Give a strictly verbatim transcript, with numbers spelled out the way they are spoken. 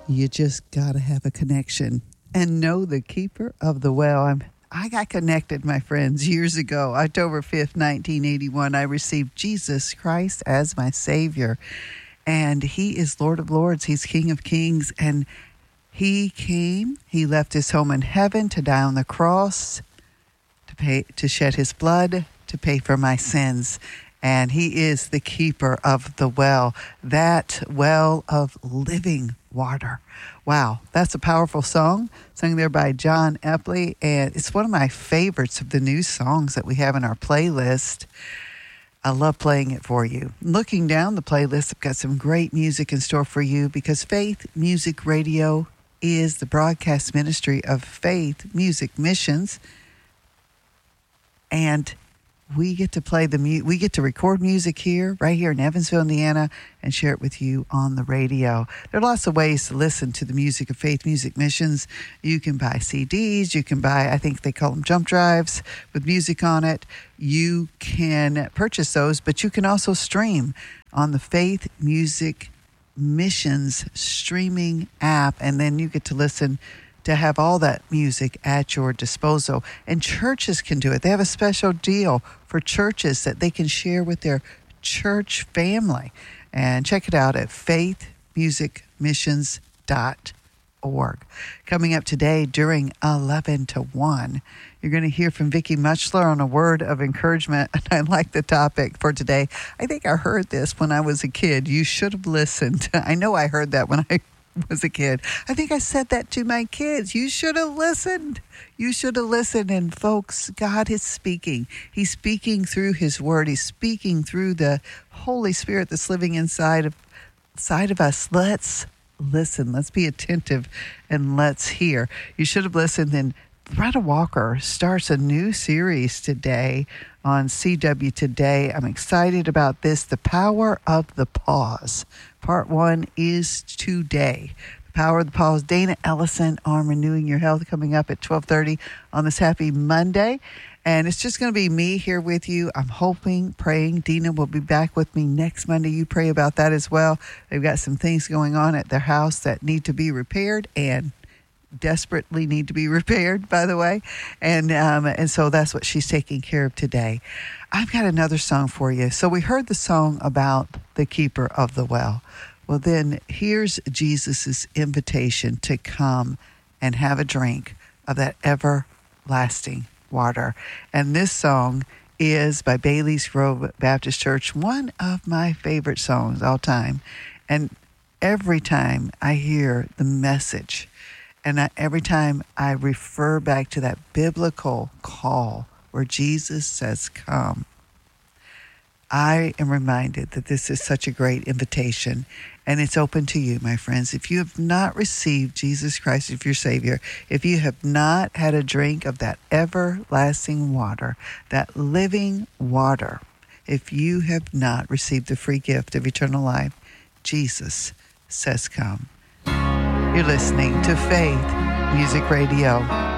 You just got to have a connection and know the keeper of the well. I'm, I got connected, my friends, years ago. October fifth, nineteen eighty-one, I received Jesus Christ as my Savior. And he is Lord of Lords. He's King of Kings. And he came, he left his home in heaven to die on the cross, to pay, to shed his blood, to pay for my sins. And he is the keeper of the well, that well of living water. Wow, that's a powerful song, sung there by John Epley, and it's one of my favorites of the new songs that we have in our playlist. I love playing it for you. Looking down the playlist, I've got some great music in store for you because Faith Music Radio is the broadcast ministry of Faith Music Missions, and we get to play the mu- we get to record music here, right here in Evansville, Indiana, and share it with you on the radio. There are lots of ways to listen to the music of Faith Music Missions. You can buy C Ds. You can buy, I think they call them jump drives with music on it. You can purchase those, but you can also stream on the Faith Music Missions streaming app, and then you get to listen to have all that music at your disposal. And churches can do it. They have a special deal for churches that they can share with their church family. And check it out at faith music missions dot org. Coming up today during eleven to one, you're going to hear from Vicki Muchler on a word of encouragement. And I like the topic for today. I think I heard this when I was a kid. You should have listened. I know I heard that when I was a kid. I think I said that to my kids. You should have listened. You should have listened. And folks, God is speaking. He's speaking through his word. He's speaking through the Holy Spirit that's living inside of, inside of us. Let's listen. Let's be attentive and let's hear. You should have listened. And Brenda Walker starts a new series today on C W Today. I'm excited about this. The Power of the Pause. Part one is today. The Power of the Pause. Dana Ellison on Renewing Your Health coming up at twelve thirty on this happy Monday. And it's just going to be me here with you. I'm hoping, praying. Dina will be back with me next Monday. You pray about that as well. They've got some things going on at their house that need to be repaired and desperately need to be repaired, by the way. And um, and so that's what she's taking care of today. I've got another song for you. So we heard the song about the keeper of the well. Well, then here's Jesus's invitation to come and have a drink of that everlasting water. And this song is by Bailey's Grove Baptist Church, one of my favorite songs all time. And every time I hear the message, and I, every time I refer back to that biblical call where Jesus says, come, I am reminded that this is such a great invitation, and it's open to you, my friends. If you have not received Jesus Christ as your Savior, if you have not had a drink of that everlasting water, that living water, if you have not received the free gift of eternal life, Jesus says, come. You're listening to Faith Music Radio.